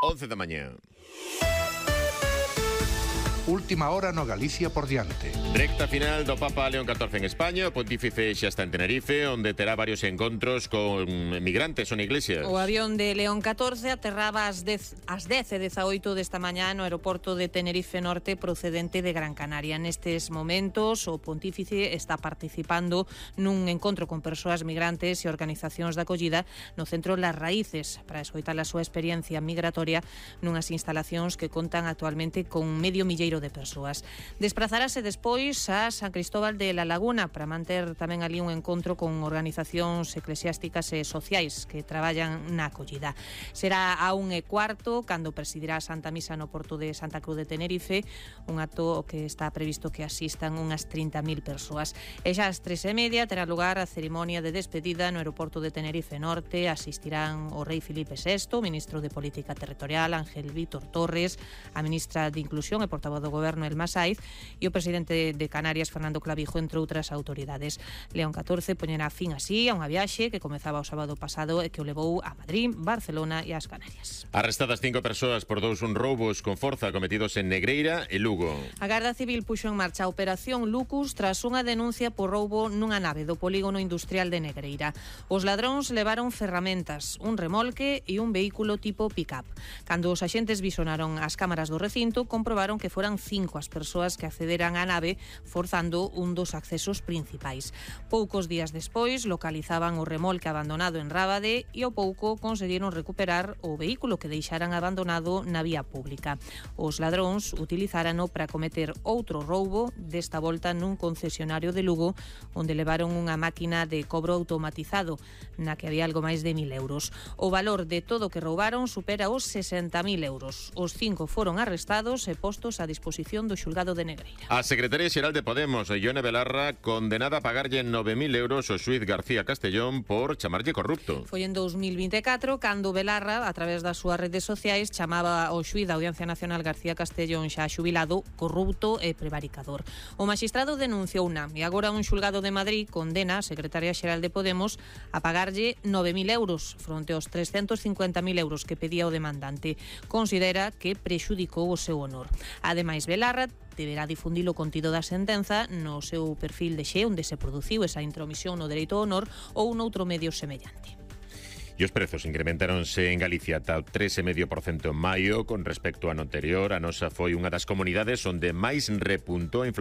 11 da mañá. Última hora no Galicia por diante. Recta final do Papa León XIV en España. O pontífice xa está en Tenerife, onde terá varios encontros con migrantes ou iglesias. O avión de León XIV aterraba ás 10:18 desta mañá no aeroporto de Tenerife Norte procedente de Gran Canaria. Nestes momentos o pontífice está participando nun encontro con persoas migrantes e organizacións de acollida no centro Las Raíces para escoitar a súa experiencia migratoria nunhas instalacións que contan actualmente con medio milleiro de persoas. Desprazarase despois a San Cristóbal de la Laguna para manter tamén ali un encontro con organizacións eclesiásticas e sociais que traballan na acollida. Será a 1:15 cando presidirá a Santa Misa no porto de Santa Cruz de Tenerife, un acto que está previsto que asistan unhas 30.000 persoas. E xa ás 3:30 terá lugar a cerimonia de despedida no aeroporto de Tenerife Norte. Asistirán o rei Filipe VI, ministro de Política Territorial Ángel Vítor Torres, a ministra de Inclusión e portavoz do Goberno Elma Saiz e o presidente de Canarias Fernando Clavijo, entre outras autoridades. León XIV poñerá fin así a unha viaxe que comezaba o sábado pasado e que o levou a Madrid, Barcelona e as Canarias. Arrestadas 5 persoas por dous roubos con forza cometidos en Negreira e Lugo. A Garda Civil puxo en marcha a Operación Lucus tras unha denuncia por roubo nunha nave do polígono industrial de Negreira. Os ladróns levaron ferramentas, un remolque e un vehículo tipo pick-up. Cando os axentes visionaron as cámaras do recinto, comprobaron que foran 5 as persoas que accederan á nave forzando un dos accesos principais. Poucos días despois localizaban o remolque abandonado en Rábade e ao pouco conseguiron recuperar o vehículo que deixaran abandonado na vía pública. Os ladróns utilizárano para cometer outro roubo, desta volta nun concesionario de Lugo, onde levaron unha máquina de cobro automatizado na que había algo máis de 1.000 euros. O valor de todo o que roubaron supera os 60.000 euros. Os 5 foron arrestados e postos a disposición do xulgado de Negreira. A Secretaría Xeral de Podemos, Ione Belarra, condenada a pagarlle 9.000 euros ao xuíz García Castellón por chamarlle corrupto. Foi en 2024 cando Belarra, a través das súas redes sociais, chamaba ao xuíz da Audiencia Nacional García Castellón, xa xubilado, corrupto e prevaricador. O maxistrado denunciouna e agora un xulgado de Madrid condena a Secretaría Xeral de Podemos a pagarlle 9.000 euros fronte aos 350.000 euros que pedía o demandante. Considera que prexudicou o seu honor. Ademais, Belarra deberá difundir o contido da sentenza no seu perfil de Xe, onde se produciu esa intromisión no dereito ao honor ou noutro medio semellante. E os prezos incrementáronse en Galicia ata o 3,5% en maio con respecto ao ano anterior. A nosa foi unha das comunidades onde máis repuntou a inflación